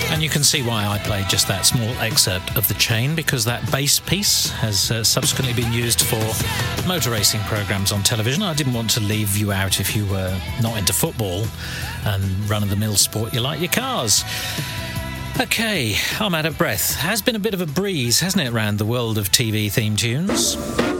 And you can see why I played just that small excerpt of The Chain, because that bass piece has subsequently been used for motor racing programmes on television. I didn't want to leave you out if you were not into football and run-of-the-mill sport you like your cars. OK, I'm out of breath. Has been a bit of a breeze, hasn't it, around the world of TV theme tunes?